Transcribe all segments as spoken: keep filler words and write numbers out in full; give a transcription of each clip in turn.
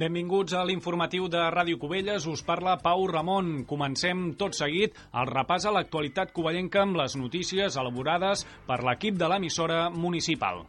Benvinguts a l'informatiu de Ràdio Cubelles. Us parla Pau Ramon. Comencem tot seguit el repàs a l'actualitat covellenca amb les notícies elaborades per l'equip de l'emissora municipal.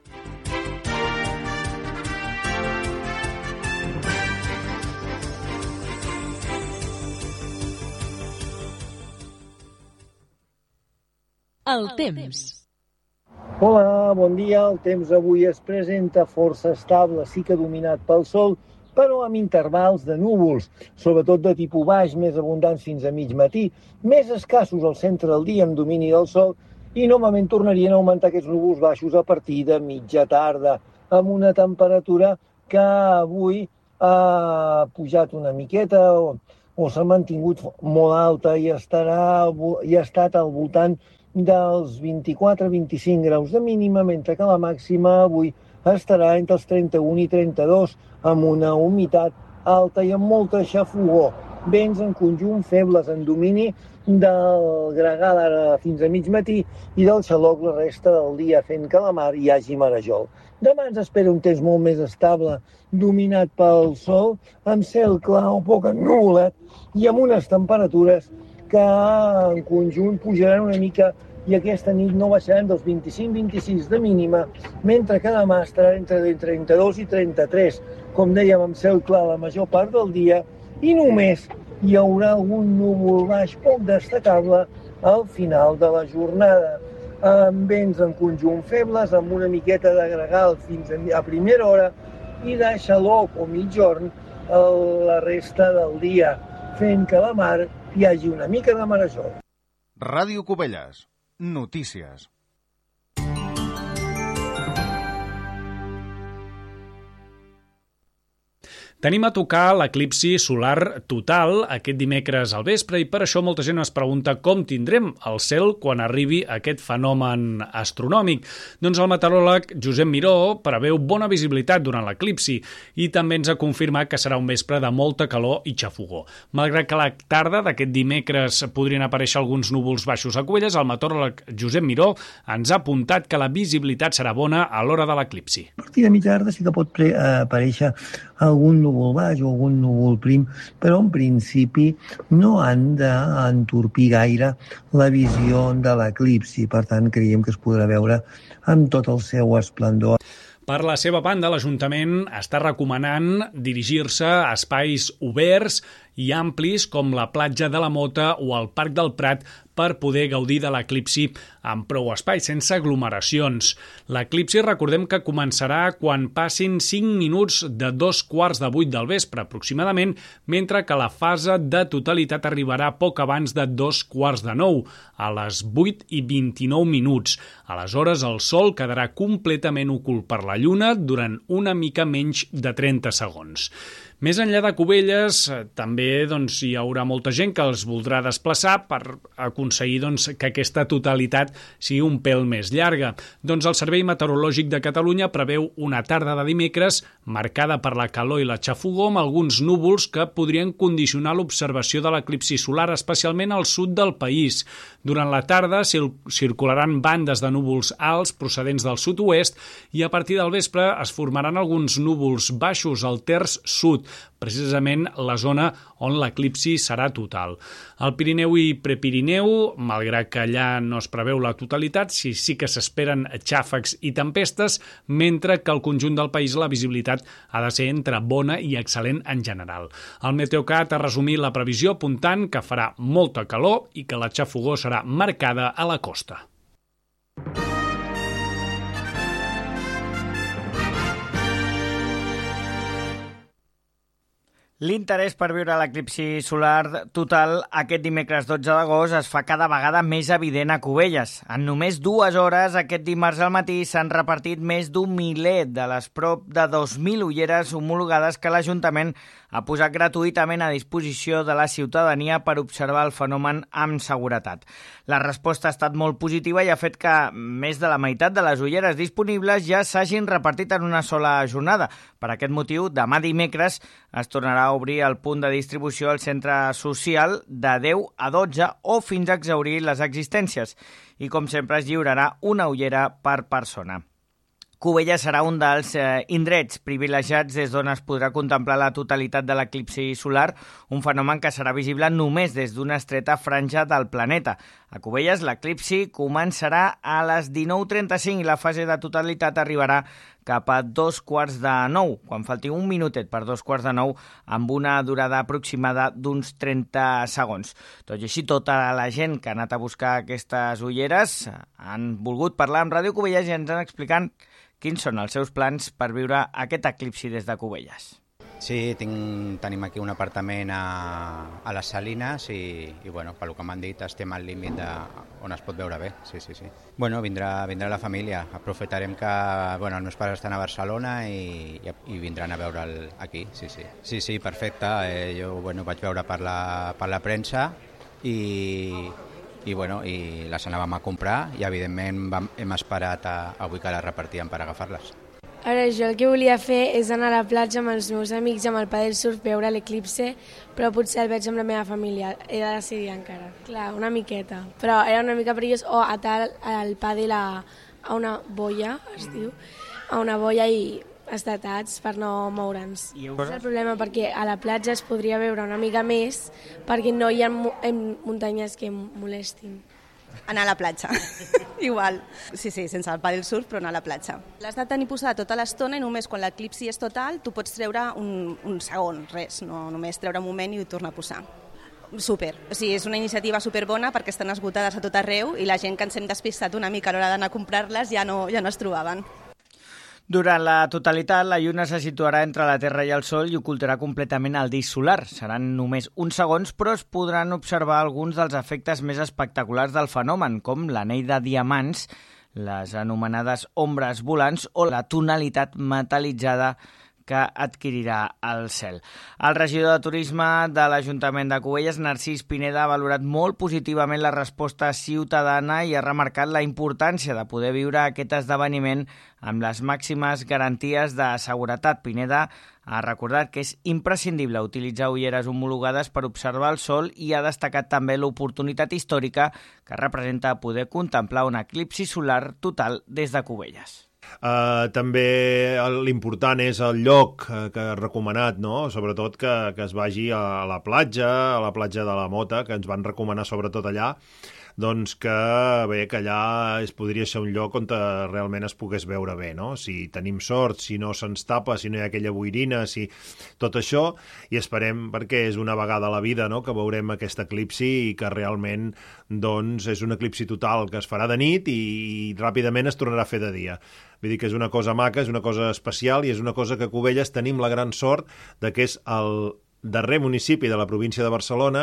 El temps. Hola, bon dia. El temps avui es presenta força estable, sí que dominat pel sol, però amb intervals de núvols, sobretot de tipus baix, més abundants fins a mig matí, més escassos al centre del dia amb domini del sol, i normalment tornarien a augmentar aquests núvols baixos a partir de mitja tarda, amb una temperatura que avui ha pujat una miqueta o, o s'ha mantingut molt alta i, estarà, i ha estat al voltant dels vint-i-quatre a vint-i-cinc graus de mínima, mentre que la màxima avui estarà entre els trenta-un i trenta-dos, amb una humitat alta i amb molta xafogor. Vents en conjunt febles en domini del gregal ara fins a mig matí i del xaloc la resta del dia, fent que a la mar hi hagi marejol. Demà ens espera un temps molt més estable, dominat pel sol, amb cel clar o poc ennuvolat i amb unes temperatures que en conjunt pujaran una mica i aquesta nit no baixaran dels vint-i-cinc a vint-i-sis de mínima, mentre que demà estarà entre trenta-dos i trenta-tres, com dèiem, amb cel clar la major part del dia, i només hi haurà algun núvol baix poc destacable al final de la jornada, amb vents en conjunt febles, amb una miqueta de gregal fins a primera hora i de xaloc o mitjorn a la resta del dia, fent que a la mar hi hagi una mica de marejol. Ràdio Cubelles. Notícies. Tenim a tocar l'eclipsi solar total aquest dimecres al vespre i per això molta gent es pregunta com tindrem el cel quan arribi aquest fenomen astronòmic. Doncs el meteoròleg Josep Miró preveu bona visibilitat durant l'eclipsi i també ens ha confirmat que serà un vespre de molta calor i xafogor. Malgrat que a la tarda d'aquest dimecres podrien aparèixer alguns núvols baixos a Cubelles, el meteoròleg Josep Miró ens ha apuntat que la visibilitat serà bona a l'hora de l'eclipsi. A partir de mitja tarda sí que pot pre- aparèixer algun núvol baix o algun núvol prim, però en principi no han d'entorpir gaire la visió de l'eclipsi. Per tant, creiem que es podrà veure amb tot el seu esplendor. Per la seva banda, l'Ajuntament està recomanant dirigir-se a espais oberts i amplis com la platja de la Mota o el Parc del Prat per poder gaudir de l'eclipsi amb prou espai, sense aglomeracions. L'eclipsi, recordem que començarà quan passin cinc minuts de dos quarts de vuit del vespre, aproximadament, mentre que la fase de totalitat arribarà poc abans de dos quarts de nou, a les vuit i vint-i-nou minuts. Aleshores, el sol quedarà completament ocult per la lluna durant una mica menys de trenta segons. Més enllà de Cubelles, també doncs, hi haurà molta gent que els voldrà desplaçar per aconseguir doncs, que aquesta totalitat sigui un pèl més llarga. Doncs el Servei Meteorològic de Catalunya preveu una tarda de dimecres marcada per la calor i la xafogor amb alguns núvols que podrien condicionar l'observació de l'eclipsi solar, especialment al sud del país. Durant la tarda circularan bandes de núvols alts procedents del sud-oest i a partir del vespre es formaran alguns núvols baixos al terç sud, precisament la zona on l'eclipsi serà total. Al Pirineu i Prepirineu, malgrat que allà no es preveu la totalitat, sí, sí que s'esperen xàfecs i tempestes, mentre que al conjunt del país la visibilitat ha de ser entre bona i excel·lent en general. El Meteocat ha resumit la previsió apuntant que farà molta calor i que la xafogor serà marcada a la costa. L'interès per viure l'eclipsi solar total aquest dimecres dotze d'agost es fa cada vegada més evident a Cubelles. En només dues hores, aquest dimarts al matí, s'han repartit més d'un miler de les prop de dos mil ulleres homologades que l'Ajuntament ha posat gratuïtament a disposició de la ciutadania per observar el fenomen amb seguretat. La resposta ha estat molt positiva i ha fet que més de la meitat de les ulleres disponibles ja s'hagin repartit en una sola jornada. Per aquest motiu, demà dimecres es tornarà a obrir el punt de distribució al centre social de deu a dotze o fins a exhaurir les existències i, com sempre, es lliurarà una ullera per persona. Cubelles serà un dels eh, indrets privilegiats des d'on es podrà contemplar la totalitat de l'eclipsi solar, un fenomen que serà visible només des d'una estreta franja del planeta. A Cubelles l'eclipsi començarà a les dinou trenta-cinc i la fase de totalitat arribarà cap a dos quarts de nou, quan falti un minutet per dos quarts de nou, amb una durada aproximada d'uns trenta segons. Tot i així, tota la gent que ha anat a buscar aquestes ulleres han volgut parlar amb Ràdio Cubelles i ens han explicant quins són els seus plans per viure aquest eclipsi des de Cubelles. Sí, tinc, tenim aquí un apartament a, a les Salines i, i bueno, pel que m'han dit estem al límit de, on es pot veure bé. Sí, sí, sí. Bueno, vindrà, vindrà la família. Aprofitarem que bueno, els meus pares estan a Barcelona i, i, i vindran a veure'l aquí. Sí, sí, sí, sí, perfecte. Eh, jo bueno, vaig veure per la, per la premsa i, i, bueno, i les anàvem a comprar i evidentment vam, hem esperat a, avui que les repartíem per agafar-les. Ara, jo el que volia fer és anar a la platja amb els meus amics, amb el padel surf, veure l'eclipse, però potser el veig amb la meva família. He de decidir encara. Clar, una miqueta. Però era una mica perillós, o atar el padel a, a una boia, es diu, a una boia i estar atats per no moure'ns. És el problema, perquè a la platja es podria veure una mica més, perquè no hi ha muntanyes que em molestin. Anar a la platja, igual. Sí, sí, sense el pàdel surf, però anar a la platja. L'has de tenir posada tota l'estona i només quan l'eclipsi és total tu pots treure un, un segon, res, no només treure un moment i ho tornar a posar. Super, o sigui, és una iniciativa superbona perquè estan esgotades a tot arreu i la gent que ens hem despistat una mica a l'hora d'anar a comprar-les ja no, ja no es trobaven. Durant la totalitat, la lluna se situarà entre la Terra i el Sol i ocultarà completament el disc solar. Seran només uns segons, però es podran observar alguns dels efectes més espectaculars del fenomen, com l'anell de diamants, les anomenades ombres volants o la tonalitat metal·litzada que adquirirà el cel. El regidor de Turisme de l'Ajuntament de Cubelles, Narcís Pineda, ha valorat molt positivament la resposta ciutadana i ha remarcat la importància de poder viure aquest esdeveniment amb les màximes garanties de seguretat. Pineda ha recordat que és imprescindible utilitzar ulleres homologades per observar el sol i ha destacat també l'oportunitat històrica que representa poder contemplar un eclipsi solar total des de Cubelles. Uh, també l'important és el lloc uh, que ha recomanat, no? Sobretot que, que es vagi a la platja, a la platja de la Mota, que ens van recomanar sobretot allà, doncs que bé, que allà es podria ser un lloc on realment es pogués veure bé, no? Si tenim sort, si no se'ns tapa, si no hi ha aquella boirina, si tot això, i esperem, perquè és una vegada a la vida, no?, que veurem aquest eclipsi i que realment doncs, és un eclipsi total que es farà de nit i, i ràpidament es tornarà a fer de dia. Vull dir que és una cosa maca, és una cosa especial i és una cosa que a Cubelles tenim la gran sort de que és el darrer municipi de la província de Barcelona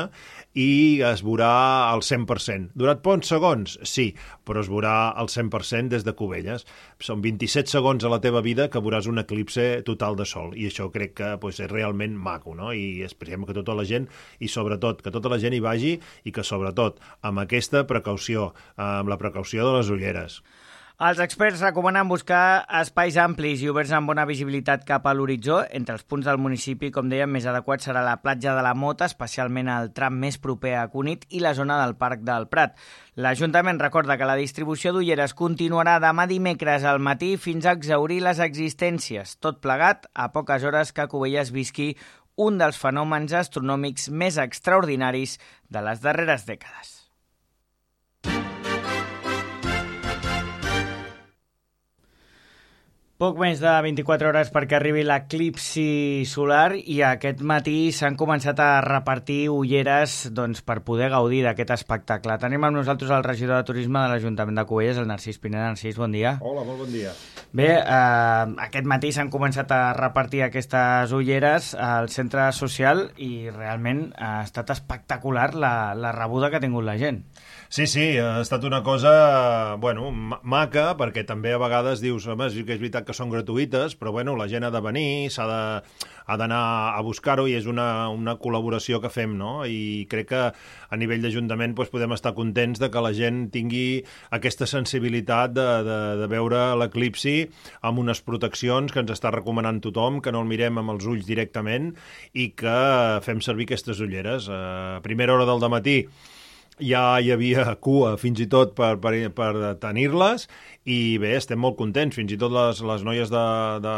i es veurà al cent per cent. Durat pocs segons? Sí, però es veurà al cent per cent des de Cubelles. Són vint-i-set segons a la teva vida que veuràs un eclipse total de sol i això crec que pues, és realment maco, no? I esperem que tota la gent, i sobretot que tota la gent hi vagi i que sobretot amb aquesta precaució, amb la precaució de les ulleres. Els experts recomanen buscar espais amplis i oberts amb bona visibilitat cap a l'horitzó. Entre els punts del municipi, com dèiem, més adequat serà la platja de la Mota, especialment el tram més proper a Cunit i la zona del Parc del Prat. L'Ajuntament recorda que la distribució d'ulleres continuarà demà dimecres al matí fins a exhaurir les existències. Tot plegat a poques hores que Cubelles visqui un dels fenòmens astronòmics més extraordinaris de les darreres dècades. Poc més de vint-i-quatre hores perquè arribi l'eclipsi solar i aquest matí s'han començat a repartir ulleres doncs, per poder gaudir d'aquest espectacle. Tenim amb nosaltres el regidor de Turisme de l'Ajuntament de Cubelles, el Narcís Pineda. Narcís, bon dia. Hola, molt bon dia. Bé, eh, aquest matí s'han començat a repartir aquestes ulleres al centre social i realment ha estat espectacular la, la rebuda que ha tingut la gent. Sí, sí, ha estat una cosa, bueno, maca, perquè també a vegades dius, home, sí que és veritat que són gratuïtes, però bueno, la gent ha de venir, s'ha de, ha d'anar a buscar-ho i és una, una col·laboració que fem, no? I crec que a nivell d'Ajuntament doncs, podem estar contents de que la gent tingui aquesta sensibilitat de, de, de veure l'eclipsi amb unes proteccions que ens està recomanant tothom, que no el mirem amb els ulls directament i que fem servir aquestes ulleres. A primera hora del dematí ja hi havia cua fins i tot per, per, per tenir-les, i bé, estem molt contents, fins i tot les, les noies de, de,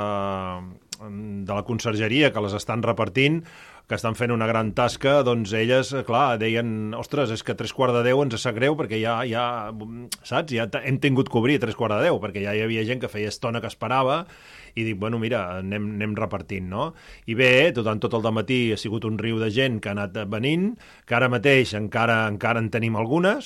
de la consergeria que les estan repartint, que estan fent una gran tasca, doncs elles, clar, deien, ostres, és que a tres quarts de deu ens sap greu perquè ja, ja saps, ja hem tingut que obrir a tres quarts de deu, perquè ja hi havia gent que feia estona que esperava, i dic, bueno, mira, anem, anem repartint, no? I bé, tot, tot el dematí ha sigut un riu de gent que ha anat venint, que ara mateix encara encara en tenim algunes,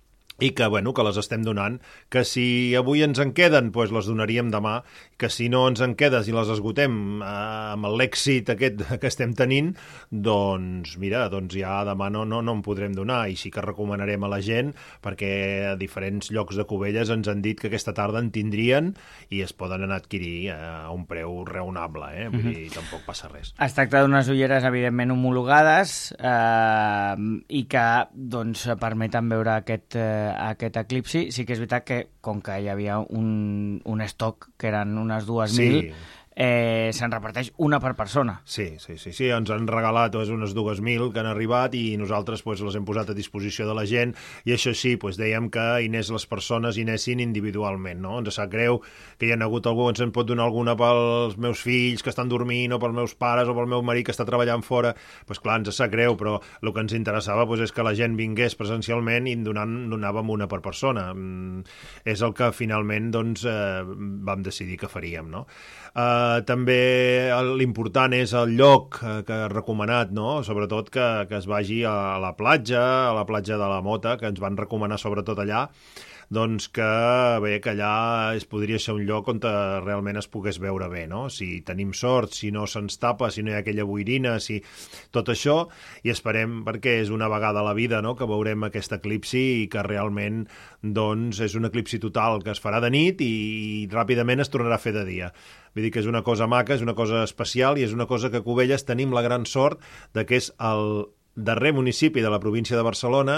i que, bueno, que les estem donant, que si avui ens en queden, doncs les donaríem demà, que si no ens en quedes i les esgotem eh, amb l'èxit aquest que estem tenint, doncs mira, doncs ja demà no, no, no en podrem donar, i sí que recomanarem a la gent, perquè a diferents llocs de Cubelles ens han dit que aquesta tarda en tindrien i es poden anar a adquirir a un preu raonable, eh? Vull dir, mm-hmm. tampoc passa res. Es tracta d'unes ulleres evidentment homologades eh, i que doncs permeten veure aquest eh, aquest eclipsi. Sí que és veritat que, com que hi havia un, un estoc que eren unes dues mil, sí. eh, se'n reparteix una per persona. Sí, sí, sí, sí, ens han regalat doncs, unes dues mil que han arribat i nosaltres pues, les hem posat a disposició de la gent, i això sí, pues, dèiem que hi anés les persones, hi anessin individualment, no? Ens sap greu que hi ha hagut algú, ens en pot donar alguna pels meus fills que estan dormint, o pels meus pares, o pel meu marit que està treballant fora, pues, clar, ens sap greu, però el que ens interessava pues, és que la gent vingués presencialment i en donant, donàvem una per persona. Mm, és el que finalment doncs, eh, vam decidir que faríem, no? Uh, també l'important és el lloc uh, que he recomanat, no? Sobretot que, que es vagi a la platja, a la platja de la Mota, que ens van recomanar sobretot allà, doncs que, bé, que allà es podria ser un lloc on realment es pogués veure bé, no? Si tenim sort, si no se'ns tapa, si no hi ha aquella boirina, si tot això, i esperem, perquè és una vegada a la vida, no?, que veurem aquest eclipsi i que realment, doncs, és un eclipsi total que es farà de nit i, i ràpidament es tornarà a fer de dia. Vull dir que és una cosa maca, és una cosa especial i és una cosa que a Cubelles tenim la gran sort de que és el darrer municipi de la província de Barcelona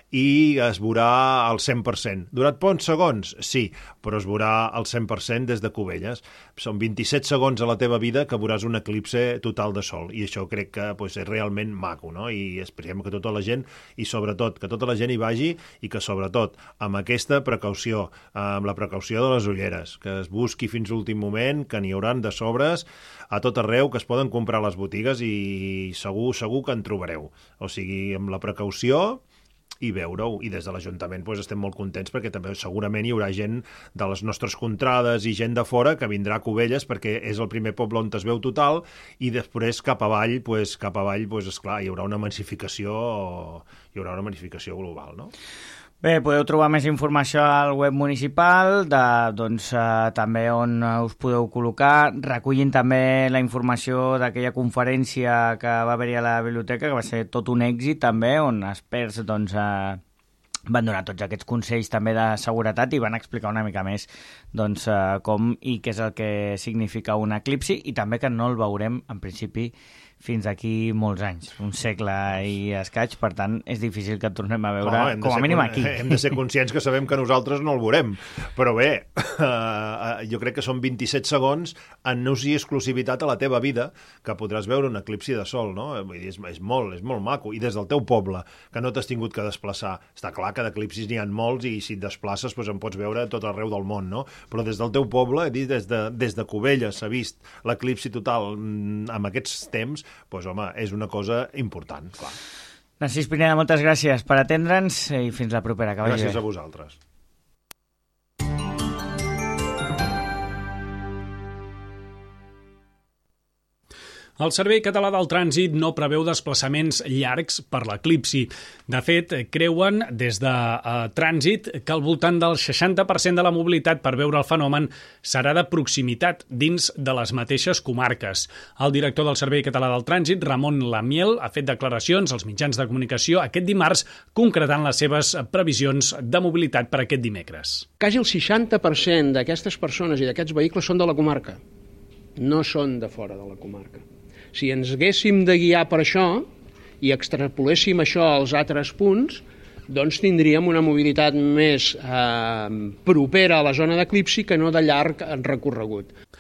i es veurà al cent per cent. Durat pocs segons? Sí, però es veurà al cent per cent des de Cubelles. Són vint-i-set segons a la teva vida que veuràs un eclipse total de sol, i això crec que pues, és realment maco, no? I esperem que tota la gent, i sobretot que tota la gent hi vagi, i que sobretot amb aquesta precaució, amb la precaució de les ulleres, que es busqui fins a l'últim moment, que n'hi hauran de sobres a tot arreu, que es poden comprar a les botigues i segur, segur que en trobareu. O sigui, amb la precaució i veure-ho. I des de l'Ajuntament pues, estem molt contents perquè també segurament hi haurà gent de les nostres contrades i gent de fora que vindrà a Cubelles perquè és el primer poble on es veu total, i després cap avall, pues, cap avall pues, esclar, hi haurà una massificació, hi haurà una massificació global, no? Bé, podeu trobar més informació al web municipal, de, doncs, eh, també on us podeu col·locar. Recollint també la informació d'aquella conferència que va haver-hi a la biblioteca, que va ser tot un èxit també, on experts doncs, eh, van donar tots aquests consells també de seguretat i van explicar una mica més doncs, eh, com i què és el que significa un eclipsi, i també que no el veurem, en principi, fins aquí molts anys, un segle i escaig, per tant, és difícil que et tornem a veure, no, com a mínim aquí. Hem de ser conscients que sabem que nosaltres no el veurem, però bé, uh, jo crec que són vint-i-set segons en ús i exclusivitat a la teva vida, que podràs veure un eclipsi de sol, no? Vull dir, és, és, molt, és molt maco, i des del teu poble, que no t'has tingut que desplaçar. Està clar que d'eclipsis n'hi ha molts, i si et desplaces doncs en pots veure tot arreu del món, no? Però des del teu poble, des de, des de Cubelles s'ha vist l'eclipsi total amb aquests temps, doncs, home, és una cosa important, clar. Narcís Pineda, moltes gràcies per atendre'ns i fins la propera. Que gràcies a vosaltres. El Servei Català del Trànsit no preveu desplaçaments llargs per l'eclipsi. De fet, creuen des de uh, Trànsit que al voltant del seixanta per cent de la mobilitat per veure el fenomen serà de proximitat dins de les mateixes comarques. El director del Servei Català del Trànsit, Ramon Lamiel, ha fet declaracions als mitjans de comunicació aquest dimarts concretant les seves previsions de mobilitat per aquest dimecres. Quasi el seixanta per cent d'aquestes persones i d'aquests vehicles són de la comarca, no són de fora de la comarca. Si ens haguéssim de guiar per això i extrapoléssim això als altres punts, doncs tindríem una mobilitat més eh, propera a la zona d'eclipsi que no de llarg recorregut.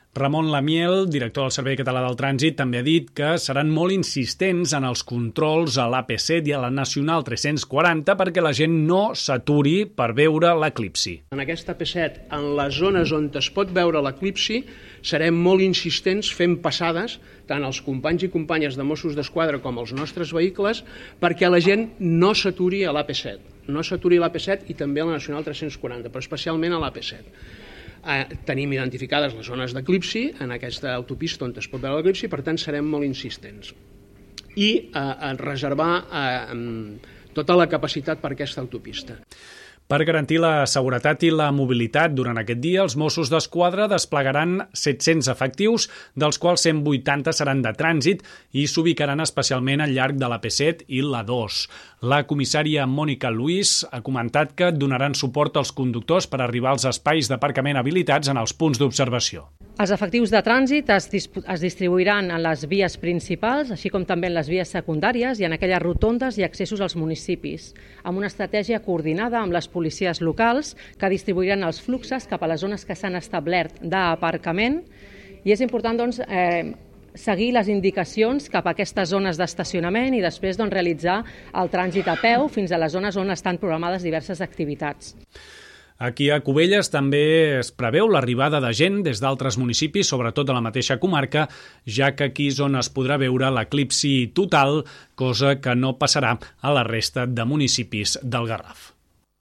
Ramon Lamiel, director del Servei Català del Trànsit, també ha dit que seran molt insistents en els controls a l'A P set i a la Nacional tres-cents quaranta perquè la gent no s'aturi per veure l'eclipsi. En aquesta A P set, en les zones on es pot veure l'eclipsi, serem molt insistents fent passades, tant els companys i companyes de Mossos d'Esquadra com els nostres vehicles, perquè la gent no s'aturi a l'A P set. No s'aturi a l'A P set i també a la Nacional tres-cents quaranta, però especialment a l'A P set. Eh, tenim identificades les zones d'eclipsi en aquesta autopista on es pot veure l'eclipsi, per tant serem molt insistents. I eh, reservar eh, tota la capacitat per aquesta autopista. Per garantir la seguretat i la mobilitat durant aquest dia, els Mossos d'Esquadra desplegaran set-cents efectius, dels quals cent vuitanta seran de trànsit i s'ubicaran especialment al llarg de l'A P set i l'A dos. La comissària Mònica Luis ha comentat que donaran suport als conductors per arribar als espais d'aparcament habilitats en els punts d'observació. Els efectius de trànsit es, es distribuiran en les vies principals, així com també en les vies secundàries i en aquelles rotondes i accessos als municipis, amb una estratègia coordinada amb les policies locals que distribuiran els fluxes cap a les zones que s'han establert d'aparcament. I és important, doncs, eh, seguir les indicacions cap a aquestes zones d'estacionament i després doncs, realitzar el trànsit a peu fins a les zones on estan programades diverses activitats. Aquí a Cubelles també es preveu l'arribada de gent des d'altres municipis, sobretot de la mateixa comarca, ja que aquí és on es podrà veure l'eclipsi total, cosa que no passarà a la resta de municipis del Garraf.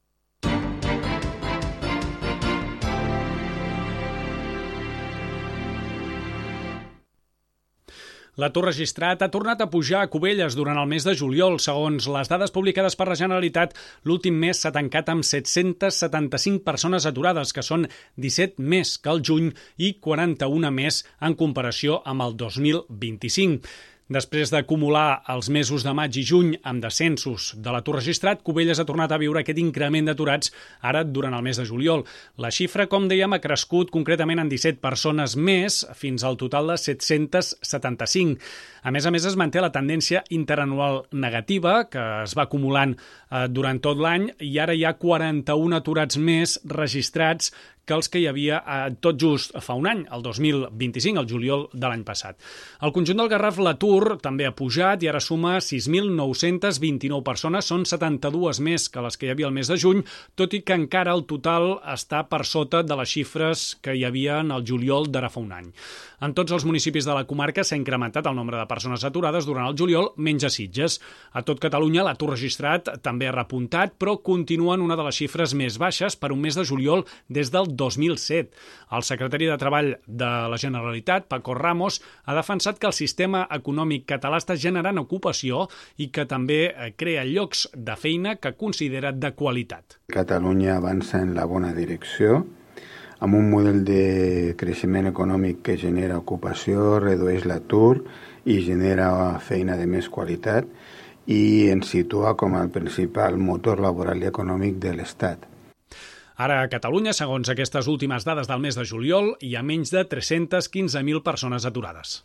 L'atur registrat ha tornat a pujar a Cubelles durant el mes de juliol. Segons les dades publicades per la Generalitat, l'últim mes s'ha tancat amb set-cents setanta-cinc persones aturades, que són disset més que el juny i quaranta-una més en comparació amb el dos mil vint-i-cinc. Després d'acumular els mesos de maig i juny amb descensos de l'atur registrat, Cubelles ha tornat a viure aquest increment d'aturats ara durant el mes de juliol. La xifra, com dèiem, ha crescut concretament en disset persones més, fins al total de set-cents setanta-cinc. A més a més, es manté la tendència interanual negativa, que es va acumulant eh, durant tot l'any, i ara hi ha quaranta-un aturats més registrats que els que hi havia eh, tot just fa un any, el dos mil vint-i-cinc, el juliol de l'any passat. Al conjunt del Garraf l'atur també ha pujat i ara suma sis mil nou-cents vint-i-nou persones, són setanta-dues més que les que hi havia el mes de juny, tot i que encara el total està per sota de les xifres que hi havia en el juliol d'ara fa un any. En tots els municipis de la comarca s'ha incrementat el nombre de persones aturades durant el juliol, menys a Sitges. A tot Catalunya l'atur registrat també ha repuntat, però continua en una de les xifres més baixes per un mes de juliol des del dos mil set. El secretari de Treball de la Generalitat, Paco Ramos, ha defensat que el sistema econòmic català està generant ocupació i que també crea llocs de feina que considera de qualitat. Catalunya avança en la bona direcció, amb un model de creixement econòmic que genera ocupació, redueix l'atur i genera feina de més qualitat i ens situa com el principal motor laboral i econòmic de l'Estat. Ara a Catalunya, segons aquestes últimes dades del mes de juliol, hi ha menys de tres-cents quinze mil persones aturades.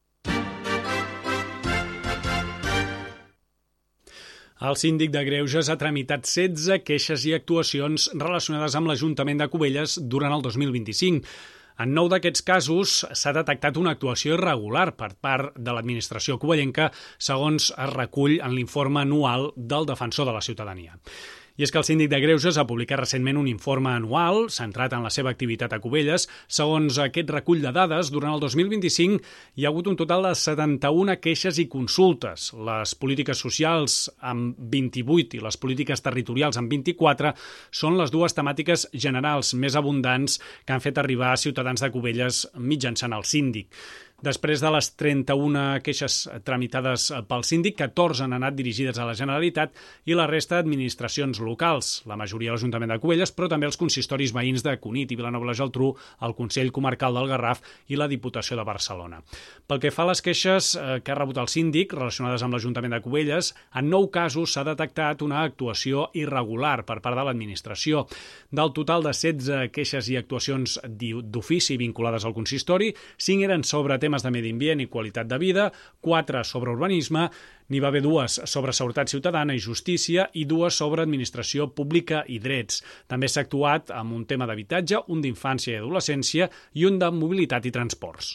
El síndic de Greuges ha tramitat setze queixes i actuacions relacionades amb l'Ajuntament de Cubelles durant el dos mil vint-i-cinc. En nou d'aquests casos s'ha detectat una actuació irregular per part de l'administració cubellenca, segons es recull en l'informe anual del Defensor de la Ciutadania. I és que el síndic de Greuges ha publicat recentment un informe anual centrat en la seva activitat a Cubelles. Segons aquest recull de dades, durant el dos mil vint-i-cinc hi ha hagut un total de setanta-una queixes i consultes. Les polítiques socials amb vint-i-vuit i les polítiques territorials amb vint-i-quatre són les dues temàtiques generals més abundants que han fet arribar a ciutadans de Cubelles mitjançant el síndic. Després de les trenta-una queixes tramitades pel síndic, catorze han anat dirigides a la Generalitat i la resta a administracions locals, la majoria a l'Ajuntament de Cubelles, però també els consistoris veïns de Cunit i Vilanova i la Geltrú, el Consell Comarcal del Garraf i la Diputació de Barcelona. Pel que fa a les queixes que ha rebut el síndic relacionades amb l'Ajuntament de Cubelles, en nou casos s'ha detectat una actuació irregular per part de l'administració. Del total de setze queixes i actuacions d'ofici vinculades al consistori, cinc eren sobre temes temes de medi ambient i qualitat de vida, quatre sobre urbanisme, n'hi va haver dues sobre seguretat ciutadana i justícia i dues sobre administració pública i drets. També s'ha actuat amb un tema d'habitatge, un d'infància i adolescència i un de mobilitat i transports.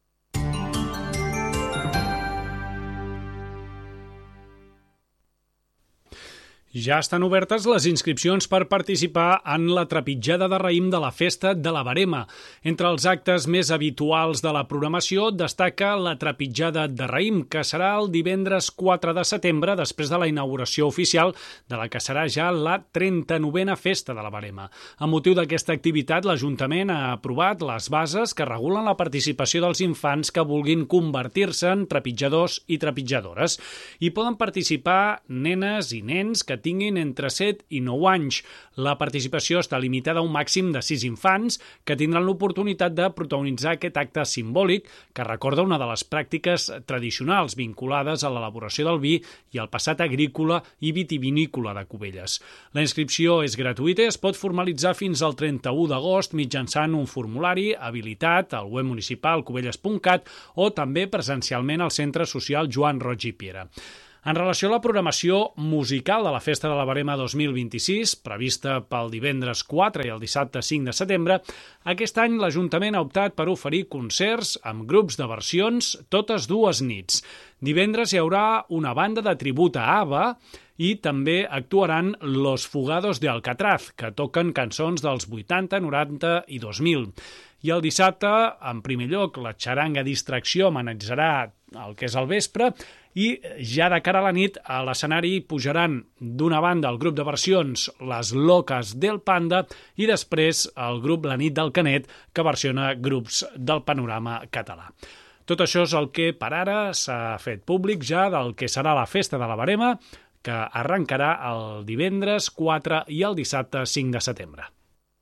Ja estan obertes les inscripcions per participar en la trepitjada de raïm de la Festa de la Verema. Entre els actes més habituals de la programació destaca la trepitjada de raïm, que serà el divendres quatre de setembre, després de la inauguració oficial de la que serà ja la trenta-novena Festa de la Verema. Amb motiu d'aquesta activitat, l'Ajuntament ha aprovat les bases que regulen la participació dels infants que vulguin convertir-se en trepitjadors i trepitjadores. Hi poden participar nenes i nens que tinguin entre set i nou anys. La participació està limitada a un màxim de sis infants que tindran l'oportunitat de protagonitzar aquest acte simbòlic que recorda una de les pràctiques tradicionals vinculades a l'elaboració del vi i al passat agrícola i vitivinícola de Cubelles. La inscripció és gratuïta i es pot formalitzar fins al trenta-u d'agost mitjançant un formulari habilitat al web municipal cubelles punt cat o també presencialment al Centre Social Joan Roig i Piera. En relació a la programació musical de la Festa de la Verema dos mil vint-i-sis, prevista pel divendres quatre i el dissabte cinc de setembre, aquest any l'Ajuntament ha optat per oferir concerts amb grups de versions totes dues nits. Divendres hi haurà una banda de tribut a ABBA i també actuaran Los Fugados de Alcatraz, que toquen cançons dels vuitanta, noranta i dos mil. I el dissabte, en primer lloc, la xaranga Distracció amenitzarà el que és el vespre i ja de cara a la nit a l'escenari pujaran d'una banda el grup de versions Les Locas del Panda i després el grup La Nit del Canet, que versiona grups del panorama català. Tot això és el que per ara s'ha fet públic ja del que serà la Festa de la Verema, que arrencarà el divendres quatre i el dissabte cinc de setembre.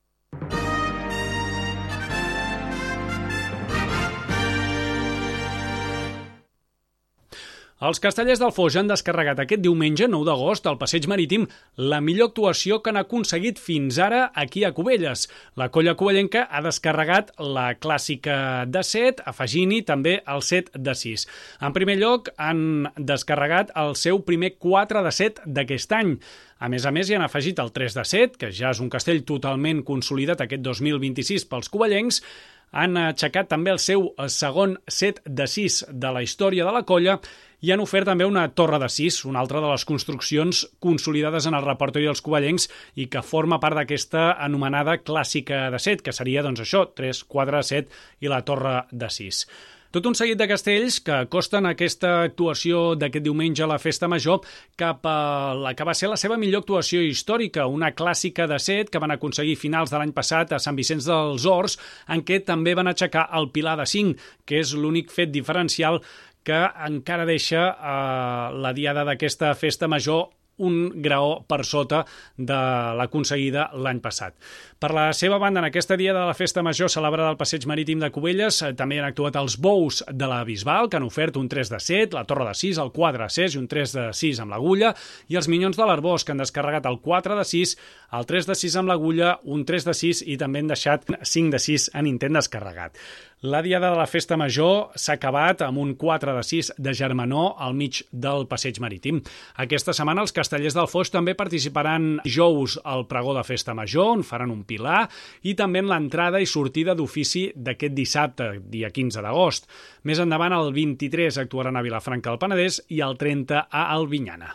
Els Castellers del Foix han descarregat aquest diumenge, nou d'agost, al Passeig Marítim, la millor actuació que han aconseguit fins ara aquí a Cubelles. La colla cubellenca ha descarregat la clàssica de set, afegint-hi també el set de sis. En primer lloc, han descarregat el seu primer quatre de set d'aquest any. A més a més, hi han afegit el tres de set, que ja és un castell totalment consolidat aquest dos mil vint-i-sis pels cubellencs. Han aixecat també el seu segon set de sis de la història de la colla i han ofert també una torre de sis, una altra de les construccions consolidades en el repertori dels cubellencs i que forma part d'aquesta anomenada clàssica de set, que seria doncs això, tres, quatre, set i la torre de sis. Tot un seguit de castells que acosten aquesta actuació d'aquest diumenge a la Festa Major cap a la que va ser la seva millor actuació històrica, una clàssica de set que van aconseguir finals de l'any passat a Sant Vicenç dels Horts, en què també van aixecar el pilar de cinc, que és l'únic fet diferencial que encara deixa eh, la diada d'aquesta Festa Major un graó per sota de l'aconseguida l'any passat. Per la seva banda, en aquesta dia de la Festa Major celebrada al Passeig Marítim de Cubelles, també han actuat els Bous de la Bisbal, que han ofert un tres de set, la Torre de sis, el quatre de sis i un tres de sis amb l'agulla, i els Minyons de l'Arbós, que han descarregat el quatre de sis, el tres de sis amb l'agulla, un tres de sis i també han deixat cinc de sis en intent descarregat. La diada de la Festa Major s'ha acabat amb un quatre de sis de germanor al mig del Passeig Marítim. Aquesta setmana els Castellers del Foix també participaran dijous al pregó de Festa Major, on faran un pilar, i també en l'entrada i sortida d'ofici d'aquest dissabte, dia quinze d'agost. Més endavant, el vint-i-tres actuaran a Vilafranca del Penedès i el trenta a Albinyana.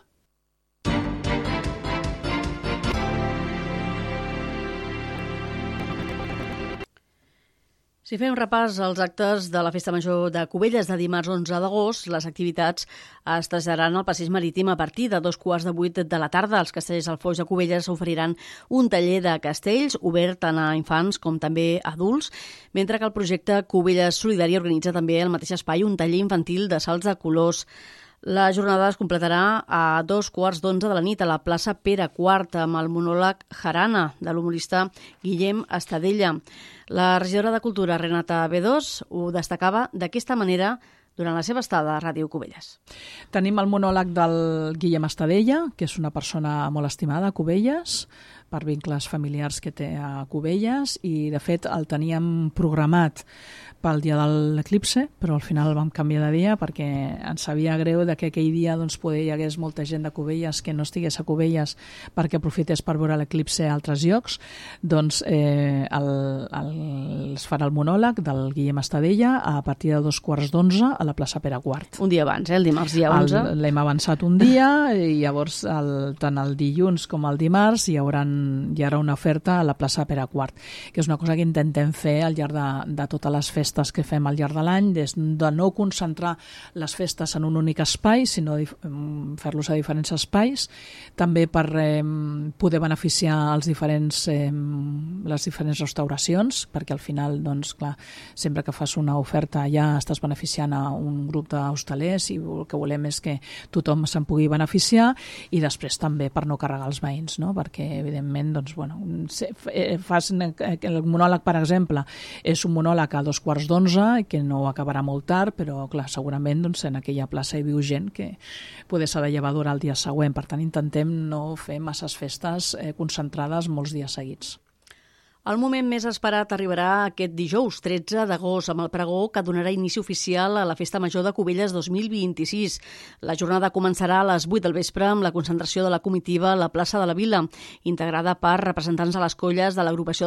Si fem repàs als actes de la Festa Major de Cubelles de dimarts onze d'agost, les activitats es traslladaran al Passeig Marítim a partir de dos quarts de vuit de la tarda. Els Castellers del Foix de Cubelles oferiran un taller de castells obert tant a infants com també a adults, mentre que el projecte Cubelles Solidari organitza també al mateix espai un taller infantil de salts de colors. La jornada es completarà a dos quarts d'onze de la nit a la plaça Pere quart amb el monòleg Jarana de l'humorista Guillem Estadella. La regidora de Cultura, Renata Bedós, ho destacava d'aquesta manera durant la seva estada a Ràdio Cubelles. Tenim el monòleg del Guillem Estadella, que és una persona molt estimada a Cubelles, per vincles familiars que té a Cubelles, i de fet el teníem programat pel dia de l'eclipse, però al final el vam canviar de dia perquè ens sabia greu de que aquell dia doncs, poder hi hagués molta gent de Cubelles que no estigués a Cubelles perquè aprofités per veure l'eclipse a altres llocs. Doncs eh, el, el, es farà el monòleg del Guillem Estadella a partir de dos quarts d'onze a la plaça Pere quart. Un dia abans, eh? El dimarts dia onze. L'hem avançat un dia i llavors el, tant el dilluns com el dimarts hi haurà, hi haurà una oferta a la plaça Pere quart, que és una cosa que intentem fer al llarg de, de totes les festes que fem al llarg de l'any, des de no concentrar les festes en un únic espai, sinó fer-los a diferents espais, també per eh, poder beneficiar els diferents, eh, les diferents restauracions, perquè al final, doncs, clar, sempre que fas una oferta ja estàs beneficiant a un grup d'hostalers i el que volem és que tothom se'n pugui beneficiar, i després també per no carregar els veïns, no? Perquè evidentment, doncs, bueno, fas el monòleg, per exemple, és un monòleg a dos quarts d'onze, que no acabarà molt tard, però clar, segurament doncs, en aquella plaça hi viu gent que poder s'ha de llevar d'hora el dia següent. Per tant, intentem no fer masses festes eh, concentrades molts dies seguits. El moment més esperat arribarà aquest dijous, tretze d'agost, amb el pregó que donarà inici oficial a la Festa Major de Cubelles dos mil vint-i-sis. La jornada començarà a les vuit del vespre amb la concentració de la comitiva a la plaça de la Vila, integrada per representants de les colles de l'agrupació